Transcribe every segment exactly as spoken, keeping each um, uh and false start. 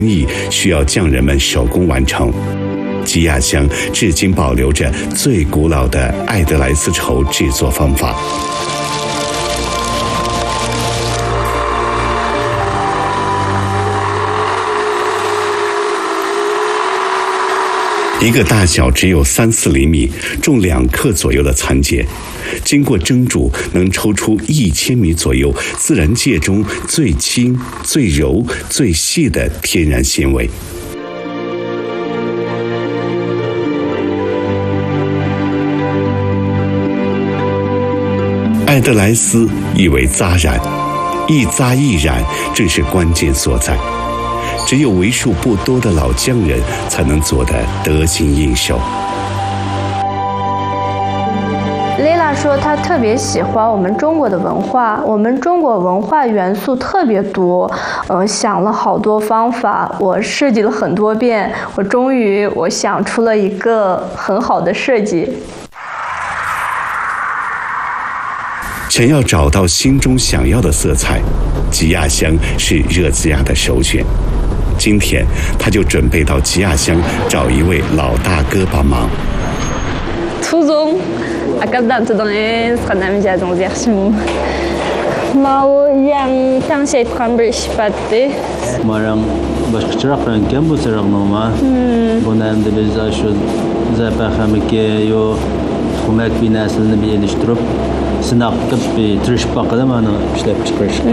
艺需要匠人们手工完成。吉亚乡至今保留着最古老的艾德莱丝绸制作方法。一个大小只有三四厘米、重两克左右的蚕茧，经过蒸煮，能抽出一千米左右自然界中最轻、最柔、最细的天然纤维。艾德莱丝意为扎染，一扎一染正是关键所在。只有为数不多的老匠人才能做得得心应手。 蕾拉说，她特别喜欢我们中国的文化，我们中国文化元素特别多，呃，想了好多方法，我设计了很多遍，我终于我想出了一个很好的设计。 想要找到心中想要的色彩，吉亚乡是热兹亚的首选。今天他就准备到吉亚乡找一位老大哥帮忙。 투종 아깝다 투동에 스칸남이자종 지하시모 마오 양 평시에 컨버시파티 마랑 başkaçırak renken bu sırak normal. Bunu hem de biz şu zapahamike yo hukumet binasını bir geliştirip sınakıp bir tırışıp bakalım hani işlep çıkarışık.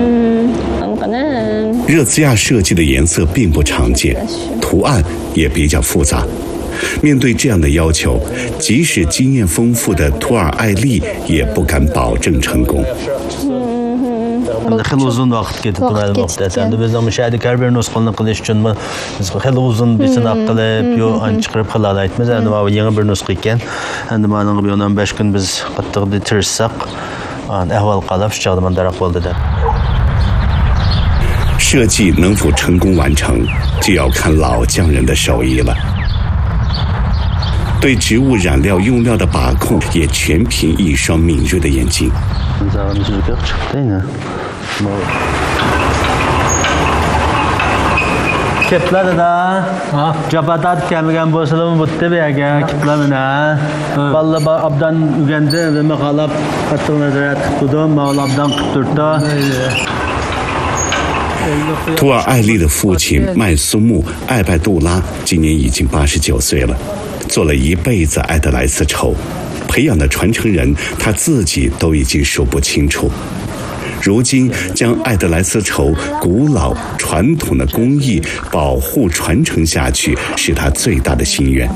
热兹亚设计的颜色并不常见，图案也比较复杂。面对这样的要求，即使经验丰富的图尔艾丽也不敢保证成功。 خیلی uzun vakit gitti bu Endi biz müşahede her bir nusxanı qilish uchun biz xeyli uzun bir sınav qilib, yo an chiqarib qila olmaymiz. Endi bu yangi bir nusxa ekan. Endi mana bu o'n besh kun biz qattiq tirishsak, ahvol qalab shu chog'da mandaroq bo'ldi deb. 设计能否成功完成，就要看老匠人的手艺了。对植物染料用料的把控，也全凭一双敏锐的眼睛。 Kepler da, Jabadat kelmegen boşluğum bitti bir aga keplemine. Vallahi abdan ügendi ve mekalap katıl nezaret tuttum, mağla abdan tutturdu. 图尔艾丽的父亲麦苏木·艾拜杜拉今年已经八十九岁了，做了一辈子艾德莱丝绸，培养的传承人他自己都已经数不清楚。如今将艾德莱丝绸古老传统的工艺保护传承下去，是他最大的心愿。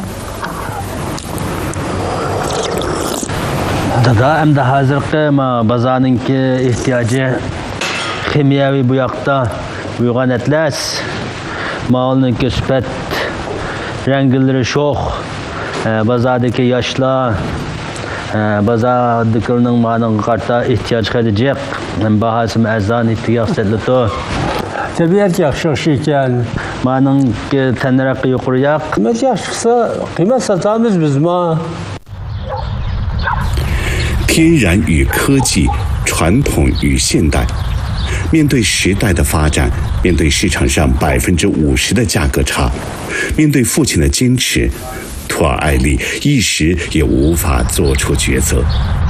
Dada hem de hazırki ma bazanınki ihtiyacı kimyevi bu yakta uygan etles mağalınki süpet renkleri çok bazadaki yaşla bazadakının mağanın karta ihtiyaç edecek bahası mezan ihtiyaç edildi. Tabiat yaxşı şeyken mağanın tenreki yukarıyak. Kıymet yaxşısa kıymet satamız biz ma. 天然与科技，传统与现代，面对时代的发展，面对市场上百分之五十的价格差，面对父亲的坚持，图尔艾丽一时也无法做出抉择。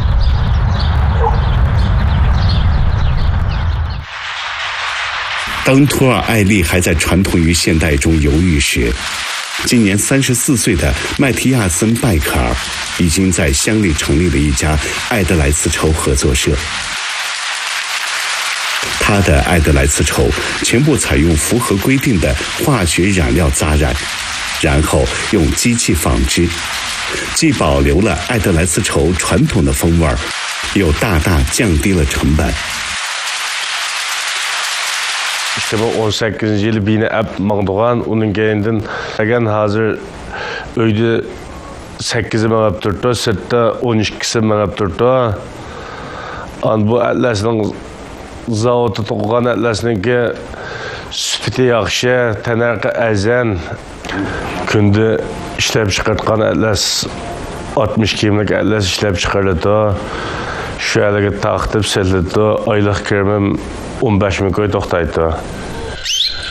当图尔艾丽还在传统与现代中犹豫时，今年三十四岁的麦提亚森·拜克尔已经在乡里成立了一家艾德莱丝绸合作社。他的艾德莱丝绸全部采用符合规定的化学染料扎染，然后用机器纺织，既保留了艾德莱丝绸传统的风味，又大大降低了成本。 İşte bu on sakkizinchi yılı bini ap mağduğan, onun keyinden agan hazır öyde sakkizi mağab turdu, sırtta on ikkisi mağab turdu. An bu atlasının zavotu tuğan atlasının ki süpiti yaxşı, tanarqı azan, kunde işlep çıkartqan atlas altmış kimlik atlas işlep çıkarıldı. Şu əlaqə taxtıb səllədi, aylıq kirmim on besh ming koy toxtaydı.